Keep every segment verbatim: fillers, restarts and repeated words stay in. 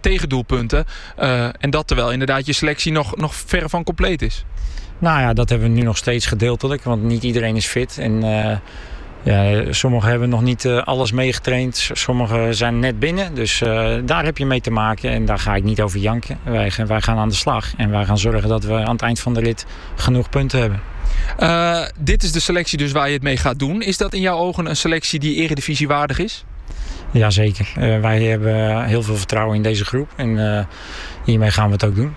tegendoelpunten. Uh, en dat terwijl inderdaad je selectie nog, nog verre van compleet is. Nou ja, dat hebben we nu nog steeds gedeeltelijk. Want niet iedereen is fit. En uh, ja, sommigen hebben nog niet uh, alles meegetraind. Sommigen zijn net binnen. Dus uh, daar heb je mee te maken. En daar ga ik niet over janken. Wij, wij gaan aan de slag. En wij gaan zorgen dat we aan het eind van de rit genoeg punten hebben. Uh, dit is de selectie dus waar je het mee gaat doen. Is dat in jouw ogen een selectie die eredivisie waardig is? Jazeker. Uh, wij hebben heel veel vertrouwen in deze groep. En uh, hiermee gaan we het ook doen.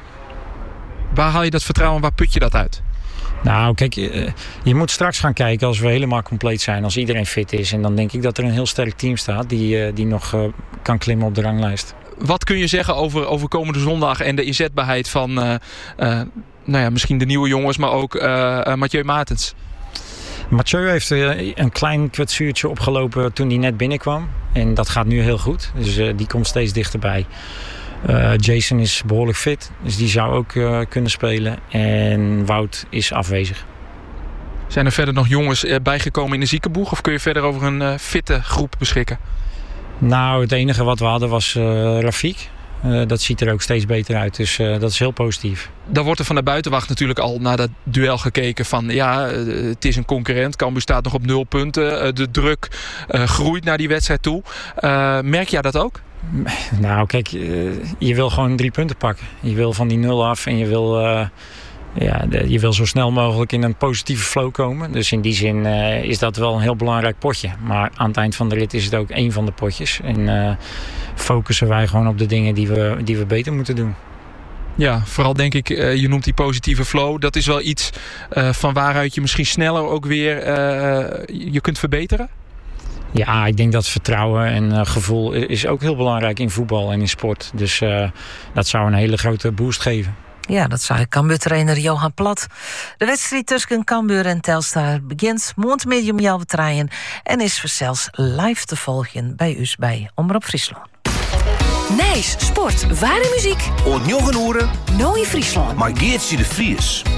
Waar haal je dat vertrouwen? Waar put je dat uit? Nou, kijk, je, je moet straks gaan kijken als we helemaal compleet zijn. Als iedereen fit is. En dan denk ik dat er een heel sterk team staat die, uh, die nog uh, kan klimmen op de ranglijst. Wat kun je zeggen over, over komende zondag en de inzetbaarheid van uh, uh, nou ja, misschien de nieuwe jongens, maar ook uh, uh, Mathieu Martens? Mathieu heeft uh, een klein kwetsuurtje opgelopen toen hij net binnenkwam. En dat gaat nu heel goed. Dus uh, die komt steeds dichterbij. Uh, Jason is behoorlijk fit, dus die zou ook uh, kunnen spelen. En Wout is afwezig. Zijn er verder nog jongens uh, bijgekomen in de ziekenboeg? Of kun je verder over een uh, fitte groep beschikken? Nou, het enige wat we hadden was uh, Rafik. Uh, dat ziet er ook steeds beter uit, dus uh, dat is heel positief. Dan wordt er van de buitenwacht natuurlijk al naar dat duel gekeken van ja, uh, het is een concurrent. Cambuur staat nog op nul punten. Uh, de druk uh, groeit naar die wedstrijd toe. Uh, merk jij dat ook? Nou, kijk, je wil gewoon drie punten pakken. Je wil van die nul af en je wil, uh, ja, je wil zo snel mogelijk in een positieve flow komen. Dus in die zin uh, is dat wel een heel belangrijk potje. Maar aan het eind van de rit is het ook één van de potjes. En uh, focussen wij gewoon op de dingen die we, die we beter moeten doen. Ja, vooral denk ik, uh, je noemt die positieve flow. Dat is wel iets uh, van waaruit je misschien sneller ook weer uh, je kunt verbeteren? Ja, ik denk dat vertrouwen en uh, gevoel is ook heel belangrijk in voetbal en in sport. Dus uh, dat zou een hele grote boost geven. Ja, dat zei Cambuur-trainer Johan Plat. De wedstrijd tussen Cambuur en Telstar begint maandmiddag om half drieën en is zelfs live te volgen bij u bij Omroep Friesland. Nijs, sport, ware muziek. Ontjochen oeren. Nooie Friesland. Maar Geertje de Vries.